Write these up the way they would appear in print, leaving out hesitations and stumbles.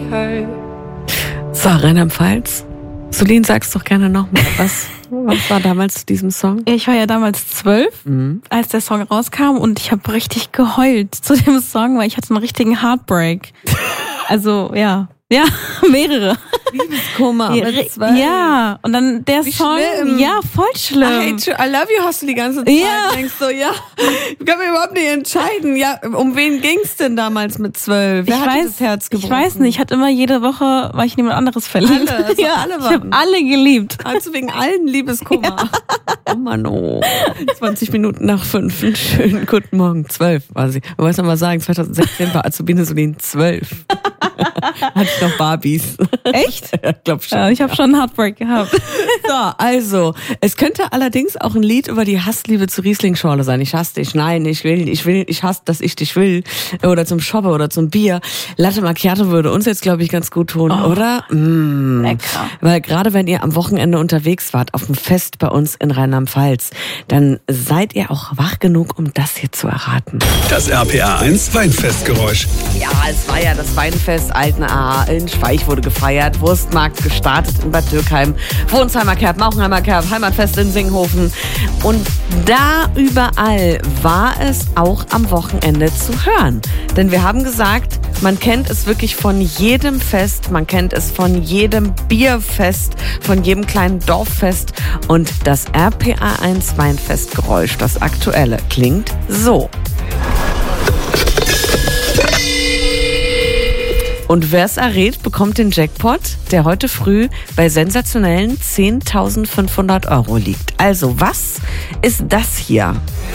So, Rheinland-Pfalz. Solin, sag's doch gerne nochmal. Was war damals zu diesem Song? Ich war ja damals 12, als der Song rauskam und ich habe richtig geheult zu dem Song, weil ich hatte einen richtigen Heartbreak. Also, ja, mehrere. Liebeskummer mit 12. Ja, und dann der Song, schlimm. Ja, voll schlimm. I love you hast du die ganze Zeit. Ja. Denkst so, ich kann mir überhaupt nicht entscheiden. Ja, um wen ging's denn damals mit 12? Wer hat das Herz gebrochen? Ich weiß nicht, ich hatte immer jede Woche, war ich in jemand anderes verliebt. Alle, also alle ich habe alle geliebt. Also wegen allen Liebeskummer. Ja. Oh Mann, 20 Minuten nach 5. Einen schönen guten Morgen. 12 war sie. Man muss noch mal sagen, 2016 war Azubine Solin 12. Hatte ich noch Barbies. Echt? Ja, glaub schon. Ja, ich habe schon einen Heartbreak gehabt. So, also, es könnte allerdings auch ein Lied über die Hassliebe zu Riesling-Schorle sein. Ich hasse dich, nein, ich hasse, dass ich dich will. Oder zum Shoppe oder zum Bier. Latte Macchiato würde uns jetzt, glaube ich, ganz gut tun, oder? Lecker. Weil gerade wenn ihr am Wochenende unterwegs wart, auf dem Fest bei uns in Rheinland-Pfalz, dann seid ihr auch wach genug, um das hier zu erraten. Das RPA 1 Weinfestgeräusch. Ja, es war ja das Weinfest Altenahr in Schweich wurde gefeiert, Wurstmarkt gestartet in Bad Dürkheim, Wohnsheimer Kerb, Mauchenheimer Kerb, Heimatfest in Singhofen. Und da überall war es auch am Wochenende zu hören. Denn wir haben gesagt, man kennt es wirklich von jedem Fest, man kennt es von jedem Bierfest, von jedem kleinen Dorffest. Und das RPA 1 Weinfestgeräusch, das aktuelle, klingt so. Und wer es errät, bekommt den Jackpot, der heute früh bei sensationellen 10.500 € liegt. Also, was ist das hier?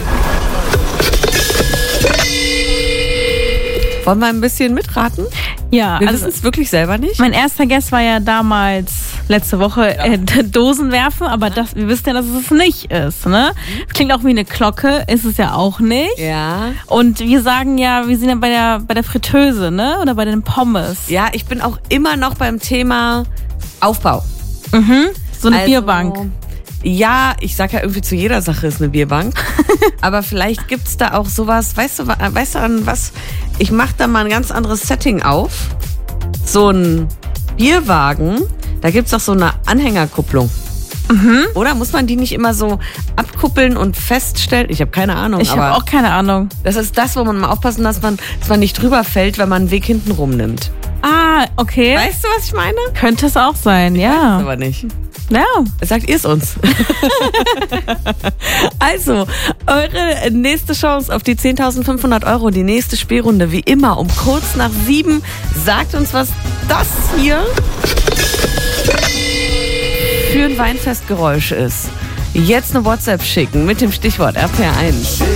Wollen wir ein bisschen mitraten? Ja, Wir wissen es wirklich selber nicht. Mein erster Guess war ja damals letzte Woche Dosen werfen, aber wir wissen ja, dass es nicht ist, ne? Klingt auch wie eine Glocke, ist es ja auch nicht. Ja. Und wir sagen ja, wir sind ja bei der Fritteuse, ne? Oder bei den Pommes. Ja, ich bin auch immer noch beim Thema Aufbau. So eine Bierbank. Ja, ich sag ja irgendwie zu jeder Sache ist eine Bierbank. Aber vielleicht gibt's da auch sowas, weißt du an was? Ich mach da mal ein ganz anderes Setting auf. So ein Bierwagen, da gibt's doch so eine Anhängerkupplung. Oder muss man die nicht immer so abkuppeln und feststellen? Ich habe keine Ahnung. Ich habe auch keine Ahnung. Das ist das, wo man mal aufpassen, dass man nicht drüber fällt, wenn man einen Weg hinten rumnimmt. Ah, okay. Weißt du, was ich meine? Könnte es auch sein, ja. Aber nicht. Ja. Sagt ihr es uns. Also, eure nächste Chance auf die 10.500 €, die nächste Spielrunde, wie immer, um kurz nach 7. Sagt uns, was das hier für ein Weinfestgeräusch ist. Jetzt eine WhatsApp schicken mit dem Stichwort RPR1.